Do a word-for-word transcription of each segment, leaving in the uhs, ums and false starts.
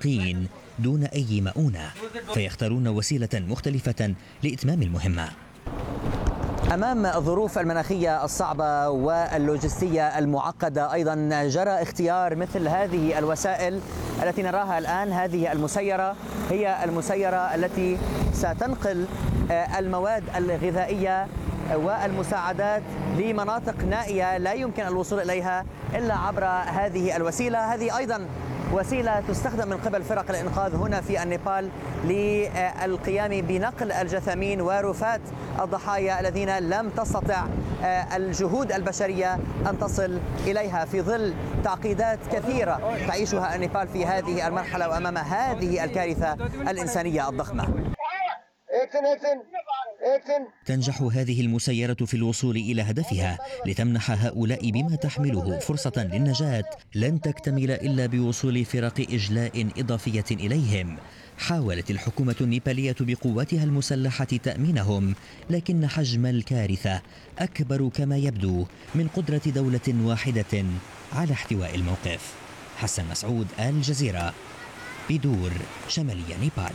صادقين دون أي مؤونة، فيختارون وسيلة مختلفة لإتمام المهمة. أمام الظروف المناخية الصعبة واللوجستية المعقدة أيضا جرى اختيار مثل هذه الوسائل التي نراها الآن. هذه المسيرة هي المسيرة التي ستنقل المواد الغذائية والمساعدات لمناطق نائية لا يمكن الوصول إليها إلا عبر هذه الوسيلة. هذه أيضا وسيلة تستخدم من قبل فرق الإنقاذ هنا في النيبال للقيام بنقل الجثامين ورفات الضحايا الذين لم تستطع الجهود البشرية أن تصل إليها في ظل تعقيدات كثيرة تعيشها النيبال في هذه المرحلة وأمام هذه الكارثة الإنسانية الضخمة. تنجح هذه المسيرة في الوصول إلى هدفها لتمنح هؤلاء بما تحمله فرصة للنجاة لن تكتمل إلا بوصول فرق إجلاء إضافية إليهم. حاولت الحكومة النيبالية بقواتها المسلحة تأمينهم، لكن حجم الكارثة أكبر كما يبدو من قدرة دولة واحدة على احتواء الموقف. حسن مسعود، الجزيرة، بدور شمالية نيبال.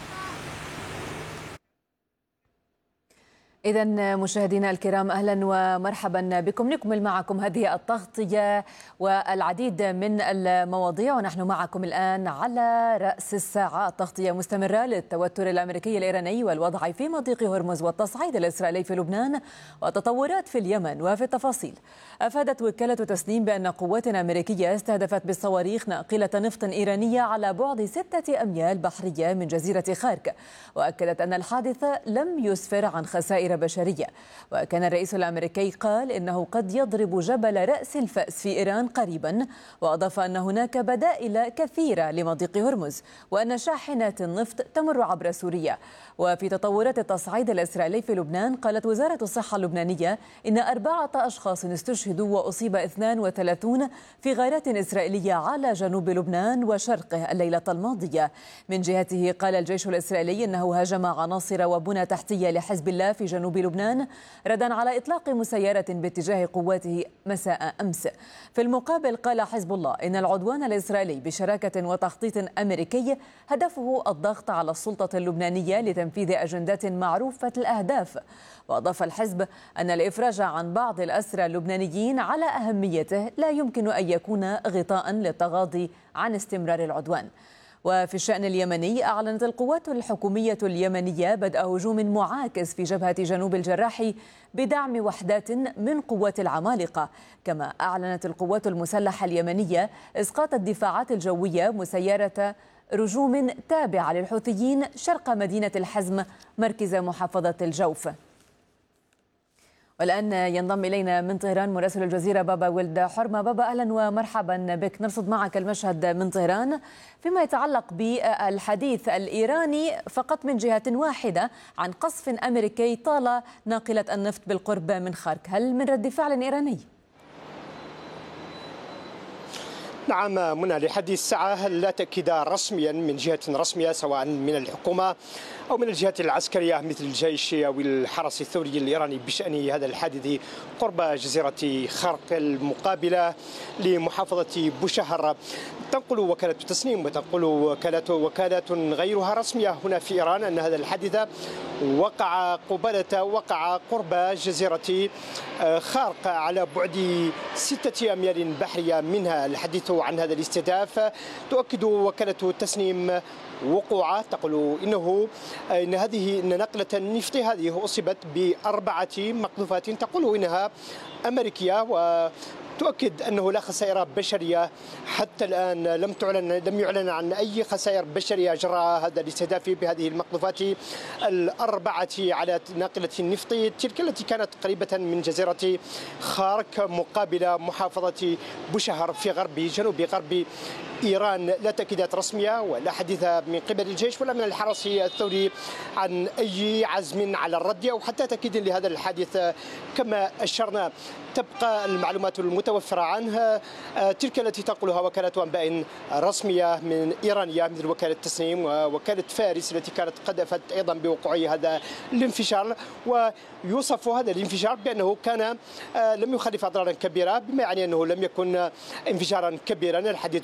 إذن مشاهدينا الكرام، أهلا ومرحبا بكم. نكمل معكم هذه التغطية والعديد من المواضيع ونحن معكم الآن على رأس الساعة. التغطية مستمرة للتوتر الأمريكي الإيراني والوضع في مضيق هرمز والتصعيد الإسرائيلي في لبنان وتطورات في اليمن. وفي التفاصيل، أفادت وكالة تسنيم بأن قوات أمريكية استهدفت بالصواريخ ناقلة نفط إيرانية على بعد ستة أميال بحرية من جزيرة خارك، وأكدت أن الحادث لم يسفر عن خسائر بشرية. وكان الرئيس الأمريكي قال إنه قد يضرب جبل رأس الفأس في إيران قريبا، وأضاف أن هناك بدائل كثيرة لمضيق هرمز وأن شاحنات النفط تمر عبر سوريا. وفي تطورات التصعيد الإسرائيلي في لبنان، قالت وزارة الصحة اللبنانية إن أربعة أشخاص استشهدوا وأصيب اثنان وثلاثون في غارات إسرائيلية على جنوب لبنان وشرقه الليلة الماضية. من جهته قال الجيش الإسرائيلي إنه هاجم عناصر وبنى تحتية لحزب الله في جنوب لبنان ردا على إطلاق مسيرة باتجاه قواته مساء أمس. في المقابل قال حزب الله إن العدوان الإسرائيلي بشراكة وتخطيط أمريكي هدفه الضغط على السلطة اللبنانية لتنفيذ أجندات معروفة الأهداف. وأضاف الحزب أن الإفراج عن بعض الأسرى اللبنانيين على أهميته لا يمكن أن يكون غطاء للتغاضي عن استمرار العدوان. وفي الشأن اليمني، أعلنت القوات الحكومية اليمنية بدء هجوم معاكس في جبهة جنوب الجراح بدعم وحدات من قوات العمالقة. كما أعلنت القوات المسلحة اليمنية إسقاط الدفاعات الجوية مسيرة رجوم تابعة للحوثيين شرق مدينة الحزم مركز محافظة الجوف. والآن ينضم إلينا من طهران مراسل الجزيرة بابا ولد حرمة. بابا، أهلا ومرحبا بك. نرصد معك المشهد من طهران فيما يتعلق بالحديث الإيراني فقط من جهة واحدة عن قصف أمريكي طال ناقلة النفط بالقرب من خارك. هل من رد فعل إيراني؟ نعم منى، لحد الساعة لا تأكيد رسميا من جهة رسمية سواء من الحكومة أو من الجهات العسكرية مثل الجيش أو الحرس الثوري الإيراني بشأن هذا الحادث قرب جزيرة خارك المقابلة لمحافظة بوشهر. تنقل وكالة تسنيم وتنقل وكالة وكالات غيرها رسمية هنا في إيران أن هذا الحادث وقع قبالة وقع قرب جزيرة خارق على بعد ستة أميال بحرية منها. الحديث عن هذا الاستهداف تؤكد وكالة تسنيم وقوعه، تقول انه ان هذه ان نقله النفط هذه اصيبت باربعه مقذوفات تقول انها امريكيه، و تؤكد أنه لا خسائر بشرية حتى الآن. لم تعلن لم يعلن عن أي خسائر بشرية جراء هذا الاستهداف بهذه المقذوفات الأربعة على ناقلة النفط تلك التي كانت قريبة من جزيرة خارك مقابل محافظة بوشهر في غرب جنوب غرب إيران. لا تأكيدات رسمية ولا حديث من قبل الجيش ولا من الحرس الثوري عن أي عزم على الرد أو حتى تأكيد لهذا الحادث. كما أشرنا تبقى المعلومات المتوفرة عنها تلك التي تنقلها وكالة أنباء رسمية من إيرانية مثل وكالة تسنيم ووكالة فارس التي كانت قد أفادت أيضا بوقوع هذا الانفجار. ويوصف هذا الانفجار بأنه كان لم يخلف أضرارا كبيرة، بما يعني أنه لم يكن انفجارا كبيرا. الحديث عن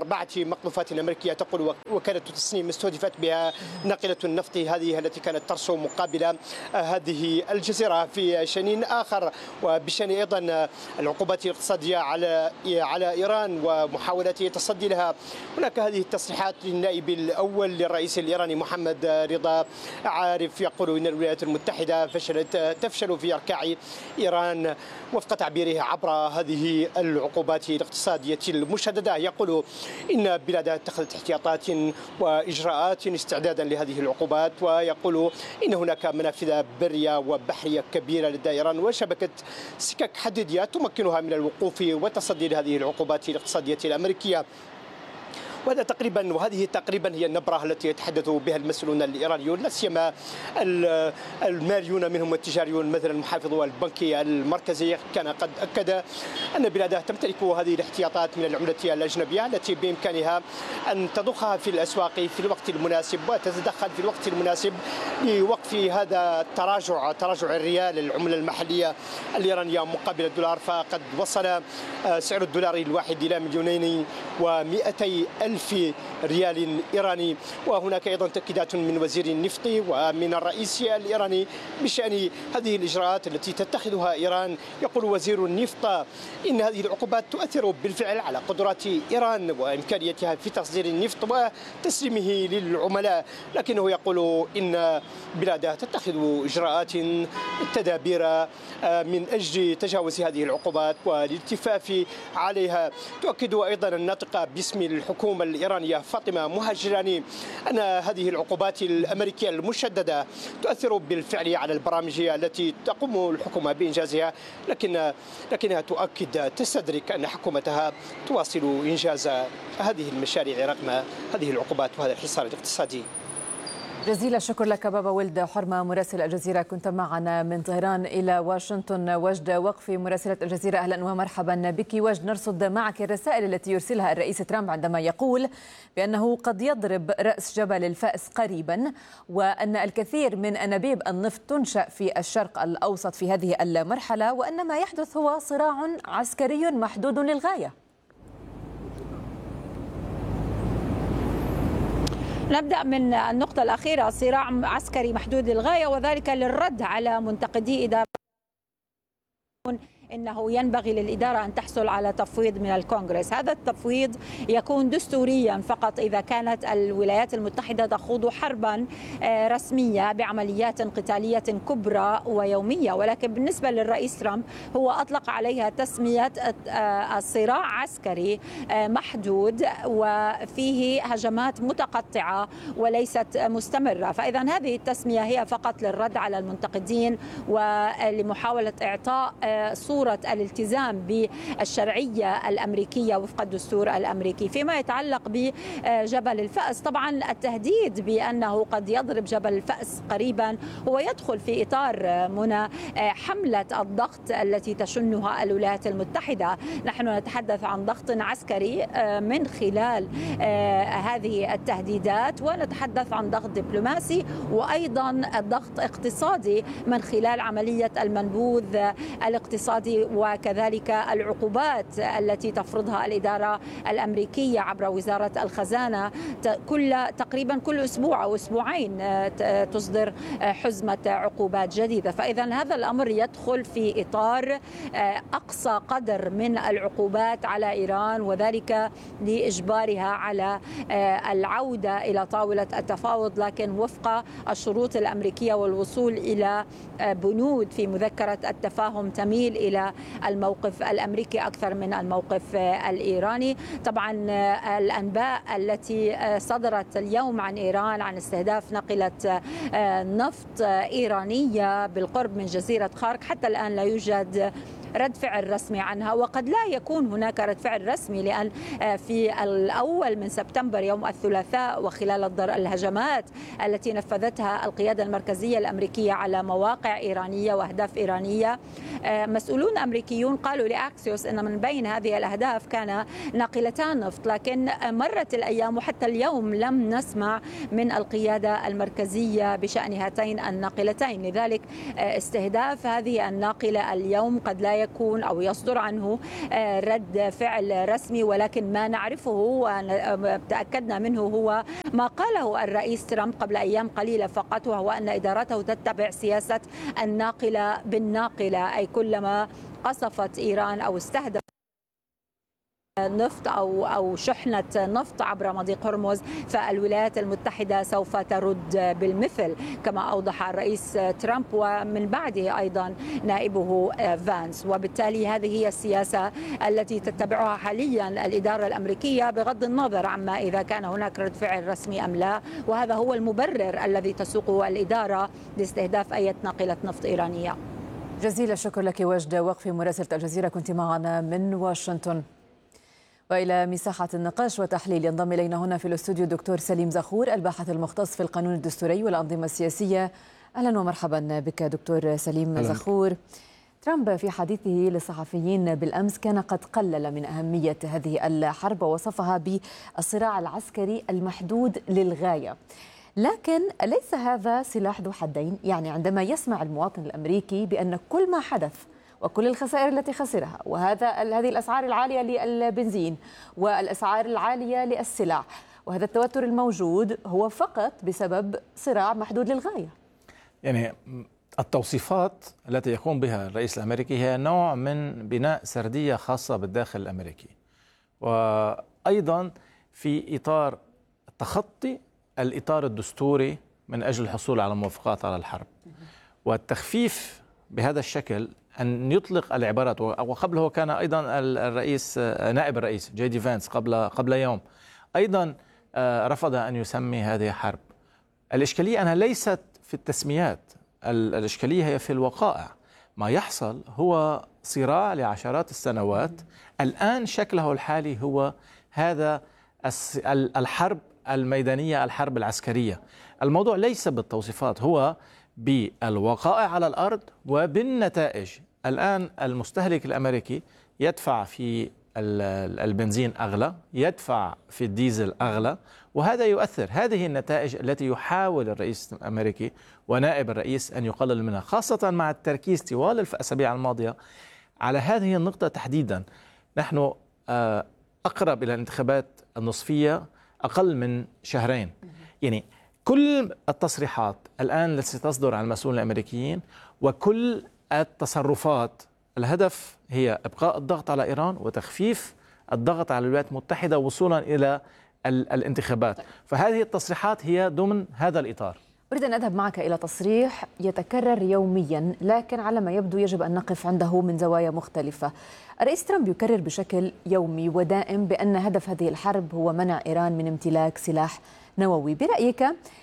أربعة مقذوفات أمريكية تقول وكالة تسنيم استهدفت بها ناقلة النفط هذه التي كانت ترسو مقابل هذه الجزيرة. في شأن آخر وبشأن أيضا العقوبات الاقتصادية على على إيران ومحاولة التصدي لها، هناك هذه التصريحات للنائب الأول للرئيس الإيراني محمد رضا عارف يقول إن الولايات المتحدة فشلت تفشل في إركاع إيران وفق تعبيره عبر هذه العقوبات الاقتصادية المشددة. يقول إن بلاده اتخذت احتياطات وإجراءات استعدادا لهذه العقوبات، ويقول إن هناك منافذ برية وبحرية كبيرة لدى إيران وشبكة سكك حديدية تمكنها من الوقوف والتصدي لهذه العقوبات الاقتصادية الأمريكية. وهذا تقريبا وهذه تقريبا هي النبره التي يتحدث بها المسؤولون الايرانيون، لا سيما الماليون منهم التجاريون، مثلا المحافظ البنكي المركزي كان قد اكد ان بلاده تمتلك هذه الاحتياطات من العمله الاجنبيه التي بامكانها ان تضخها في الاسواق في الوقت المناسب وتتدخل في الوقت المناسب لوقف هذا التراجع تراجع الريال العمله المحليه الايرانيه مقابل الدولار. فقد وصل سعر الدولار الواحد الى مليونين ومئتي ألف ريال إيراني. وهناك أيضا تأكيدات من وزير النفط ومن الرئيس الإيراني بشأن هذه الإجراءات التي تتخذها إيران. يقول وزير النفط إن هذه العقوبات تؤثر بالفعل على قدرات إيران وإمكانيتها في تصدير النفط وتسليمه للعملاء، لكنه يقول إن بلاده تتخذ إجراءات تدابير من أجل تجاوز هذه العقوبات والالتفاف عليها. تؤكد أيضا الناطقة باسم الحكومة الإيرانية فاطمة مهاجراني أن هذه العقوبات الأمريكية المشددة تؤثر بالفعل على البرامج التي تقوم الحكومة بإنجازها، لكن لكنها تؤكد تستدرك أن حكومتها تواصل إنجاز هذه المشاريع رغم هذه العقوبات وهذا الحصار الاقتصادي. جزيل الشكر لك بابا ولد حرمة مراسل الجزيرة، كنت معنا من طهران إلى واشنطن. وجد وقفي مراسلة الجزيرة، أهلا ومرحبا بك. وجد، نرصد معك الرسائل التي يرسلها الرئيس ترامب عندما يقول بأنه قد يضرب رأس جبل الفأس قريبا، وأن الكثير من أنابيب النفط تنشأ في الشرق الأوسط في هذه المرحلة، وأن ما يحدث هو صراع عسكري محدود للغاية. نبدأ من النقطة الأخيرة، صراع عسكري محدود للغاية، وذلك للرد على منتقدي إدارة إنه ينبغي للإدارة أن تحصل على تفويض من الكونغرس. هذا التفويض يكون دستوريا فقط إذا كانت الولايات المتحدة تخوض حربا رسمية بعمليات قتالية كبرى ويومية، ولكن بالنسبة للرئيس ترامب هو أطلق عليها تسمية الصراع عسكري محدود وفيه هجمات متقطعة وليست مستمرة. فإذا هذه التسمية هي فقط للرد على المنتقدين ولمحاولة إعطاء صورة الالتزام بالشرعية الأمريكية وفق الدستور الأمريكي. فيما يتعلق بجبل الفأس، طبعا التهديد بأنه قد يضرب جبل الفأس قريبا هو يدخل في إطار منى حملة الضغط التي تشنها الولايات المتحدة. نحن نتحدث عن ضغط عسكري من خلال هذه التهديدات، ونتحدث عن ضغط دبلوماسي وأيضا ضغط اقتصادي من خلال عملية المنبوذ الاقتصادي وكذلك العقوبات التي تفرضها الإدارة الأمريكية عبر وزارة الخزانة كل تقريبا كل أسبوع أو أسبوعين تصدر حزمة عقوبات جديدة. فإذا هذا الأمر يدخل في إطار أقصى قدر من العقوبات على إيران، وذلك لإجبارها على العودة إلى طاولة التفاوض، لكن وفق الشروط الأمريكية والوصول إلى بنود في مذكرة التفاهم تميل إلى الموقف الأمريكي أكثر من الموقف الإيراني. طبعا الأنباء التي صدرت اليوم عن إيران عن استهداف ناقلة نفط إيرانية بالقرب من جزيرة خارق، حتى الآن لا يوجد رد فعل رسمي عنها، وقد لا يكون هناك رد فعل رسمي، لأن في الأول من سبتمبر يوم الثلاثاء وخلال الهجمات التي نفذتها القيادة المركزية الأمريكية على مواقع إيرانية وأهداف إيرانية، مسؤولون أمريكيون قالوا لأكسيوس أن من بين هذه الأهداف كان ناقلتان نفط، لكن مرت الأيام وحتى اليوم لم نسمع من القيادة المركزية بشأن هاتين الناقلتين. لذلك استهداف هذه الناقلة اليوم قد لا يكون أو يصدر عنه رد فعل رسمي، ولكن ما نعرفه وتأكدنا منه هو ما قاله الرئيس ترامب قبل أيام قليلة فقط، وهو أن إدارته تتبع سياسة الناقلة بالناقلة، أي كلما قصفت إيران أو استهدف نفط أو أو شحنة نفط عبر مضيق هرمز فالولايات المتحدة سوف ترد بالمثل، كما أوضح الرئيس ترامب ومن بعده أيضا نائبه فانس. وبالتالي هذه هي السياسة التي تتبعها حاليا الإدارة الأمريكية بغض النظر عما إذا كان هناك رد فعل رسمي أم لا، وهذا هو المبرر الذي تسوقه الإدارة لاستهداف أي ناقلة نفط إيرانية. جزيل الشكر لك وجد وقفي مراسلة الجزيرة، كنت معنا من واشنطن. وإلى مساحة النقاش وتحليل ينضم إلينا هنا في الاستوديو دكتور سليم زخور الباحث المختص في القانون الدستوري والأنظمة السياسية. أهلا ومرحبا بك دكتور سليم أهلا. زخور، ترامب في حديثه للصحفيين بالأمس كان قد قلل من أهمية هذه الحرب ووصفها بالصراع العسكري المحدود للغاية، لكن ليس هذا سلاح ذو حدين. يعني عندما يسمع المواطن الأمريكي بأن كل ما حدث وكل الخسائر التي خسرها وهذا هذه الأسعار العالية للبنزين والأسعار العالية للسلع وهذا التوتر الموجود هو فقط بسبب صراع محدود للغاية. يعني التوصيفات التي يقوم بها الرئيس الأمريكي هي نوع من بناء سردية خاصة بالداخل الأمريكي، وأيضا في إطار تخطي الإطار الدستوري من أجل الحصول على موافقات على الحرب والتخفيف بهذا الشكل، أن يطلق العبارات. وقبله كان أيضا الرئيس نائب الرئيس جي دي فانس قبل قبل يوم أيضا رفض أن يسمي هذه حرب. الإشكالية أنها ليست في التسميات، الإشكالية هي في الوقائع. ما يحصل هو صراع لعشرات السنوات، الآن شكله الحالي هو هذا الحرب الميدانية، الحرب العسكرية. الموضوع ليس بالتوصيفات، هو بالوقائع على الأرض وبالنتائج. الآن المستهلك الأمريكي يدفع في البنزين أغلى، يدفع في الديزل أغلى، وهذا يؤثر. هذه النتائج التي يحاول الرئيس الأمريكي ونائب الرئيس أن يقلل منها، خاصة مع التركيز طوال الأسابيع الماضية على هذه النقطة تحديدا. نحن أقرب إلى الانتخابات النصفية أقل من شهرين، يعني كل التصريحات الآن التي تصدر عن المسؤولين الأمريكيين وكل التصرفات الهدف هي إبقاء الضغط على إيران وتخفيف الضغط على الولايات المتحدة وصولا إلى الانتخابات. فهذه التصريحات هي ضمن هذا الإطار. أريد أن أذهب معك إلى تصريح يتكرر يوميا، لكن على ما يبدو يجب أن نقف عنده من زوايا مختلفة. الرئيس ترامب يكرر بشكل يومي ودائم بأن هدف هذه الحرب هو منع إيران من امتلاك سلاح نووي. برأيك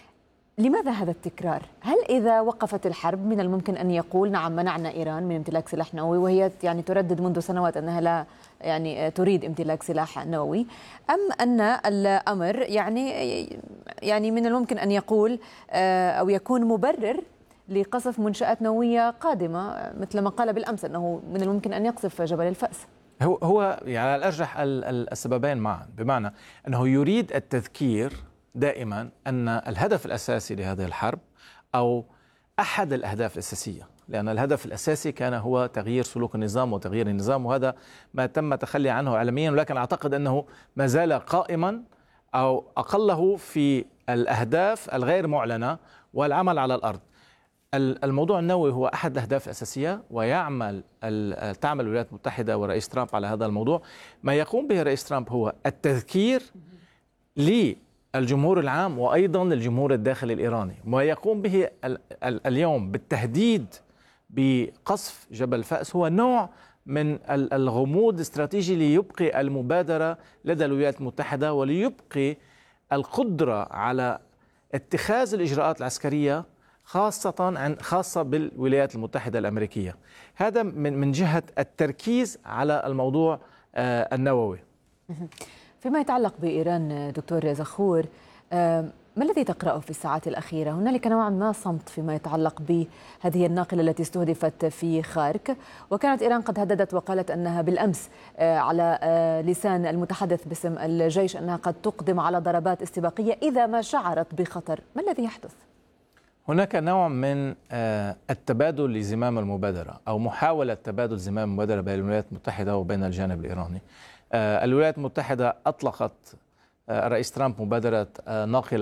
لماذا هذا التكرار؟ هل إذا وقفت الحرب من الممكن أن يقول نعم منعنا إيران من امتلاك سلاح نووي، وهي يعني تردد منذ سنوات أنها لا يعني تريد امتلاك سلاح نووي، أم أن الأمر يعني يعني من الممكن أن يقول أو يكون مبرر لقصف منشآت نووية قادمة مثل ما قال بالأمس أنه من الممكن أن يقصف جبل الفأس؟ هو هو يعني على الأرجح السببين معا، بمعنى أنه يريد التذكير دائما أن الهدف الأساسي لهذه الحرب أو أحد الأهداف الأساسية، لأن الهدف الأساسي كان هو تغيير سلوك النظام وتغيير النظام، وهذا ما تم التخلي عنه إعلاميا، ولكن أعتقد أنه ما زال قائما أو أقله في الأهداف الغير معلنة والعمل على الأرض. الموضوع النووي هو أحد الأهداف الأساسية، ويعمل تعمل الولايات المتحدة ورئيس ترامب على هذا الموضوع. ما يقوم به رئيس ترامب هو التذكير للجمهور العام وأيضا للجمهور الداخلي الإيراني. ما يقوم به اليوم بالتهديد بقصف جبل فأس هو نوع من الغموض الاستراتيجي ليبقي المبادرة لدى الولايات المتحدة وليبقي القدرة على اتخاذ الإجراءات العسكرية خاصة عن خاصة بالولايات المتحدة الأمريكية. هذا من من جهة التركيز على الموضوع النووي. فيما يتعلق بإيران دكتور زخور، ما الذي تقرأه في الساعات الأخيرة؟ هنالك نوعا ما صمت فيما يتعلق بهذه الناقلة التي استهدفت في خارك، وكانت إيران قد هددت وقالت أنها بالأمس على لسان المتحدث باسم الجيش أنها قد تقدم على ضربات استباقية إذا ما شعرت بخطر. ما الذي يحدث؟ هناك نوع من التبادل لزمام المبادرة أو محاولة تبادل زمام المبادرة بين الولايات المتحدة وبين الجانب الإيراني. الولايات المتحدة أطلقت الرئيس ترامب مبادرة ناقل